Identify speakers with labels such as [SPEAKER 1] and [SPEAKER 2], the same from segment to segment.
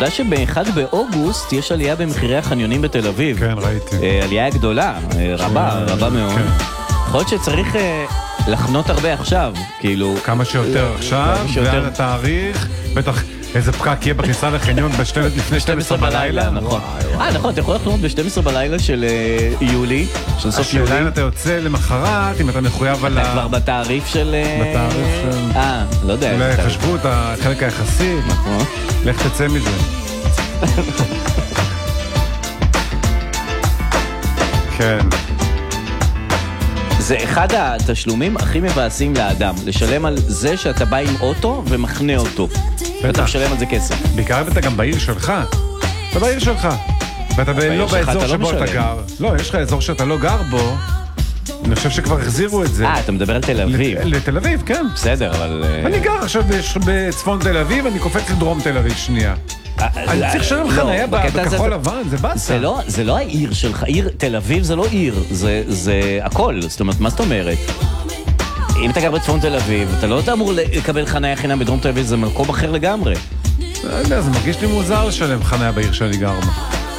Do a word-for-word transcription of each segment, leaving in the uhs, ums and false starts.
[SPEAKER 1] יודע שב-אחד באוגוסט יש עלייה במחירי החניונים בתל אביב.
[SPEAKER 2] כן, ראיתי.
[SPEAKER 1] עלייה גדולה, רבה, רבה מאוד. יכול להיות שצריך לחנות הרבה עכשיו, כאילו...
[SPEAKER 2] כמה שיותר עכשיו, ועל התאריך, בטח איזה פקק יהיה בכניסה לחניון לפני שתים עשרה בלילה.
[SPEAKER 1] נכון. אה, נכון, אתה יכול לחנות ב-שתים עשרה בלילה של יולי, של סוף יולי.
[SPEAKER 2] השאלה אם אתה יוצא למחרת, אם אתה מחויב על ה...
[SPEAKER 1] אתה כבר בתעריף של...
[SPEAKER 2] בתעריף של...
[SPEAKER 1] אה, לא יודע.
[SPEAKER 2] אולי חשבו את החלק היחסי.
[SPEAKER 1] נכון.
[SPEAKER 2] לך תצא מזה. כן.
[SPEAKER 1] זה אחד התשלומים הכי מבאסים לאדם, לשלם על זה שאתה בא עם אוטו ומחנה אותו. ואתה משלם על זה כסף.
[SPEAKER 2] בעיקר אתה גם בעיר שלך. אתה בעיר שלך. ואתה לא באזור שבו אתה גר. לא, יש לך אזור שאתה לא גר בו. אני חושב שכבר החזירו את זה.
[SPEAKER 1] אה, אתה מדבר על תל אביב.
[SPEAKER 2] לתל אביב, כן.
[SPEAKER 1] בסדר, אבל...
[SPEAKER 2] אני גר עכשיו בצפון תל אביב, אני קופץ לדרום תל אביב שנייה. אני צריך לשלם חניה בכחול לבן, זה בסה.
[SPEAKER 1] זה לא העיר שלך, עיר, תל אביב זה לא עיר, זה הכל. זאת אומרת, מה זאת אומרת? אם אתה גר בצפון תל אביב, אתה לא אמור לקבל חניה חינם בדרום תל אביב, זה מקום אחר לגמרי.
[SPEAKER 2] לא יודע, זה מרגיש לי מוזר לשלם חניה בעיר שאני גר בה.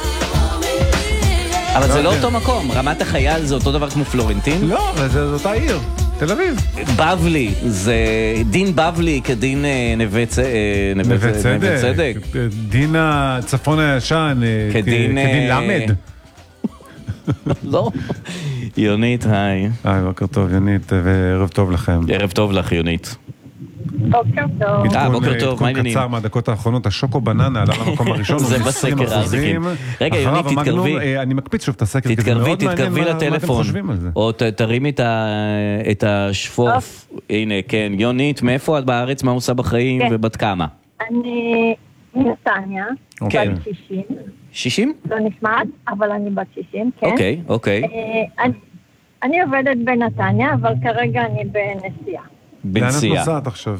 [SPEAKER 1] אבל זה לא אותו מקום, רמת החייל זה אותו דבר כמו פלורנטין?
[SPEAKER 2] לא, אבל זה אותה עיר. תל אביב.
[SPEAKER 1] בבלי, זה דין בבלי כדין נווה צדק.
[SPEAKER 2] דין הצפון הישן, כדין למד.
[SPEAKER 1] לא. יונית, היי.
[SPEAKER 2] היי, בוקר טוב, יונית, וערב טוב לכם.
[SPEAKER 1] ערב טוב לך, יונית.
[SPEAKER 3] בוקר טוב.
[SPEAKER 1] אה, בוקר טוב, מה העניינים?
[SPEAKER 2] קצר מהדקות האחרונות, השוקו בננה עלה למקום הראשון.
[SPEAKER 1] זה בסקר, הזיקים. רגע, יונית, תתקרבי.
[SPEAKER 2] אני מקפיץ שוב את הסקר.
[SPEAKER 1] תתקרבי, תתקרבי לטלפון. או תרימי את השפוף. הנה, כן. יונית, מאיפה את בארץ? מה עושה בחיים ובת כמה?
[SPEAKER 3] אני מנתניה, בת שישים.
[SPEAKER 1] שישים?
[SPEAKER 3] לא נשמעת, אבל אני בת שישים, כן.
[SPEAKER 1] אוקיי, אוקיי.
[SPEAKER 3] אני עובדת בנתניה, אבל כרגע אני בנסיעה.
[SPEAKER 1] בנסיעה.
[SPEAKER 2] לאן את נוסעת עכשיו?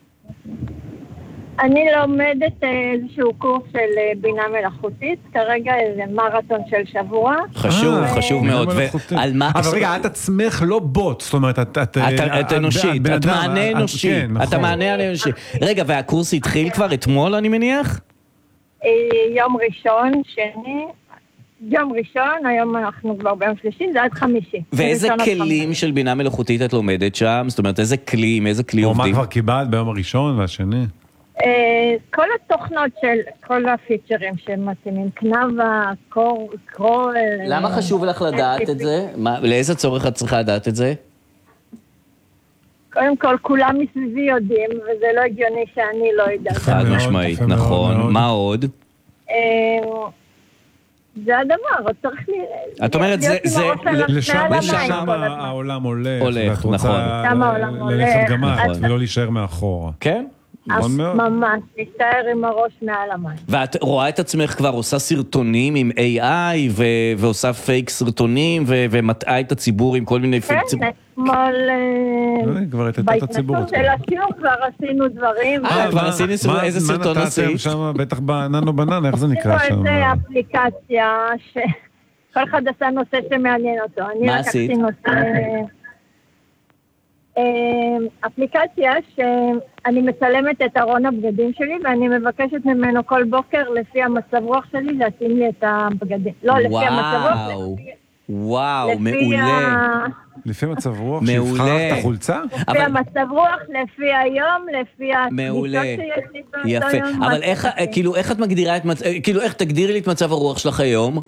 [SPEAKER 3] אני לומדת איזשהו קורס של בינה מלאכותית, כרגע איזה מרתון של שבוע.
[SPEAKER 1] חשוב, חשוב מאוד. ועל מה...
[SPEAKER 2] אבל רגע, את עצמך לא בוט, זאת אומרת, את...
[SPEAKER 1] את אנושית, את מענה אנושי. אתה מענה אנושי. רגע, והקורס התחיל כבר אתמול, אני מניח?
[SPEAKER 3] יום ראשון, שני... יום ראשון, היום אנחנו כבר ביום שלישי, זה עד חמישי.
[SPEAKER 1] ואיזה כלים של בינה מלאכותית את לומדת שם? זאת אומרת, איזה כלים, איזה כלי עובדים?
[SPEAKER 2] או מה כבר קיבלת ביום הראשון והשני?
[SPEAKER 3] כל התוכנות של כל הפיצ'רים שמתאימים, כנבה, קור, קרול...
[SPEAKER 1] למה חשוב לך לדעת את זה? לאיזה צורך את צריכה לדעת את זה?
[SPEAKER 3] קודם כל, כולם מסביבי יודעים, וזה לא הגיוני שאני לא יודעת.
[SPEAKER 1] חד משמעית, נכון. מה עוד?
[SPEAKER 3] זה הדבר, צריך
[SPEAKER 1] את אומרת, זה...
[SPEAKER 2] לשם העולם הולך.
[SPEAKER 1] הולך, נכון.
[SPEAKER 3] לשם העולם הולך.
[SPEAKER 2] ללכת גם את, ולא להישאר מאחורה.
[SPEAKER 1] כן?
[SPEAKER 3] ממש, להישאר עם הראש מעל המים.
[SPEAKER 1] ואת רואה את עצמך כבר עושה סרטונים עם איי איי, ועושה פייק סרטונים, ומטעה את הציבור עם כל מיני פייק ציבור.
[SPEAKER 3] כן, אתמול...
[SPEAKER 2] כבר את הציבור.
[SPEAKER 3] בהתנסות של השיעור כבר עשינו דברים.
[SPEAKER 1] אה, כבר עשינו איזה סרטון עשית?
[SPEAKER 2] מה נתתם שם, בטח בננו בננה, איך זה נקרא שם?
[SPEAKER 3] עשינו איזה אפליקציה, שכל אחד עשה נושא שמעניין אותו.
[SPEAKER 1] מה עשית?
[SPEAKER 3] אפליקציה שאני מצלמת את ארון הבגדים שלי ואני מבקשת ממנו כל בוקר לפי המצב רוח שלי להתאים לי את הבגדים. לא, לפי המצב רוח.
[SPEAKER 1] וואו, מעולה.
[SPEAKER 2] לפי מצב רוח, שיבחר לך את החולצה?
[SPEAKER 3] לפי המצב רוח, לפי היום, לפי
[SPEAKER 1] מעולה. יפה. אבל איך, כאילו, איך את מגדירה את מצב, כאילו, איך תגדירי לי את מצב הרוח שלך היום?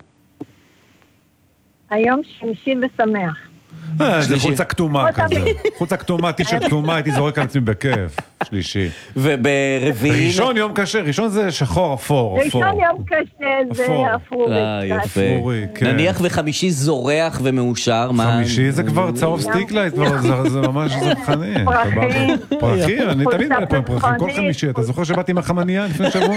[SPEAKER 3] היום שמשי ושמח.
[SPEAKER 2] זה חולצה כתומה כזה. חולצה כתומה, טישרט כתומה, הייתי זורק על עצמי בכיף. שלישי.
[SPEAKER 1] וברביעי...
[SPEAKER 2] ראשון יום קשה, ראשון זה שחור, אפור.
[SPEAKER 3] ראשון יום קשה זה אפורי.
[SPEAKER 1] אה, יפה. נניח וחמישי זורח ומאושר, מה...
[SPEAKER 2] חמישי זה כבר צהוב סטיקלייט, זה ממש זרחני.
[SPEAKER 3] פרחים.
[SPEAKER 2] פרחים, אני תמיד בא לפה עם פרחים, כל חמישי. אתה זוכר שבאתי עם החמניה לפני שבוע?